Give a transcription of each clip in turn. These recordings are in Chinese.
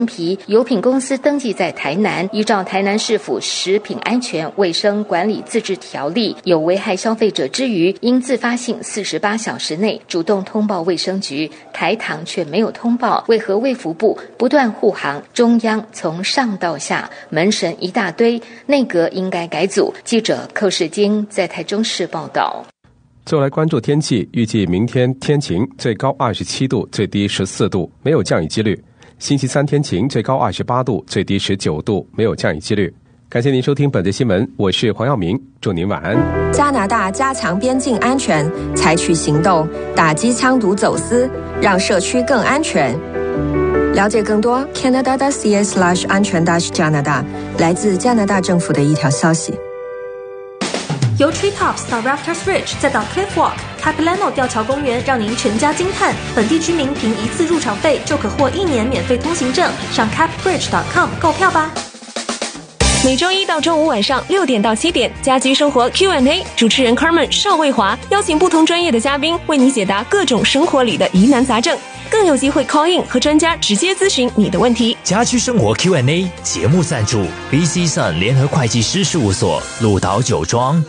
皮油品公司登记在台南，依照台南市府食品安全卫生管理自治条例，有危害消费者之余，应自发性48小时内主动通报卫生局，台糖却没有通报，为何卫福部不断护航，中央从上到下门神一大堆，内阁应该改组？记者寇世京在台中市报道。 最后来关注天气，预计明天天晴，最高27度，最低14度，没有降雨几率。星期三天晴，最高28度，最低19度，没有降雨几率。感谢您收听本节新闻，我是黄耀明，祝您晚安。 加拿大加强边境安全，采取行动打击枪毒走私，让社区更安全。了解更多 Canada.ca/ 安全加拿大，来自加拿大政府的一条消息。 由 Treetops 到 Rafters Ridge， 再到 Cliff Walk、Capilano 吊桥公园，让您全家惊叹。本地居民凭一次入场费就可获1年免费通行证，上 capbridge.com 购票吧。 每周一到周五晚上6点到7点，家居生活 Q&A， 主持人 Carmen 邵卫华邀请不同专业的嘉宾，为你解答各种生活里的疑难杂症，更有机会 call in 和专家直接咨询你的问题。 家居生活 Q&A 节目赞助 BC Sun 联合会计师事务所，鹿岛酒庄。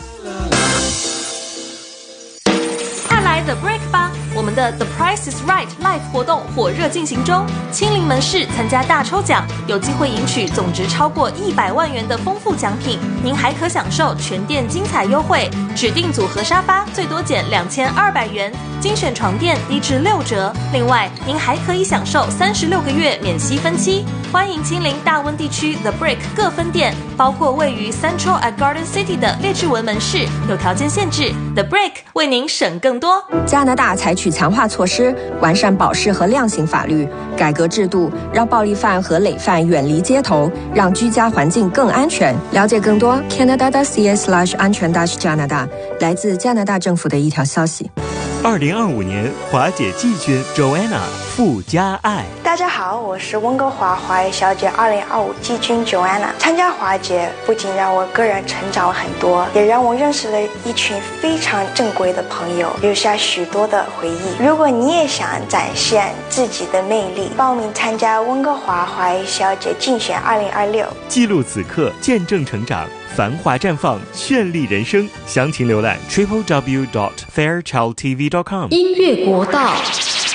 快来 The Break 吧！我们的 The Price is Right Live 活动火热进行中，亲临门市参加大抽奖，有机会赢取总值超过100万元的丰富奖品。您还可享受全店精彩优惠，指定组合沙发最多减2200元，精选床垫低至6折。另外，您还可以享受36个月免息分期。欢迎亲临大温地区 The Break 各分店，包括位于 Central at Garden City 的列治文门市，有条件限制。The Break 为您省更多。 加拿大采取强化措施，完善保释和量刑法律，改革制度，让暴力犯和累犯远离街头，让居家环境更安全。了解更多 Canada.ca/ 安全加拿大，来自加拿大政府的一条消息。 2025年华姐季军 Joanna 富家爱。 大家好，我是温哥华华裔小姐2025季军 Joanna。参加华姐不仅让我个人成长了很多，也让我认识了一群非常正规的朋友，留下许多的回忆。如果你也想展现自己的魅力，报名参加温哥华华裔小姐竞选2026， 记录此刻，见证成长，繁华绽放，绚丽人生。详情浏览 www.fairchildtv.com。 音乐国道。